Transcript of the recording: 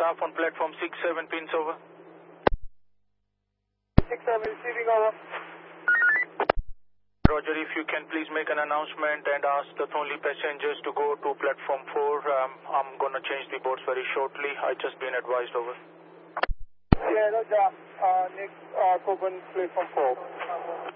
staff on platform 6-7 pins over. 6-7 receiving over. Roger, if you can please make an announcement and ask the only passengers to go to platform 4. I'm going to change the boards very shortly. I just been advised over. Yeah, Roger. Next, Coburn platform 4.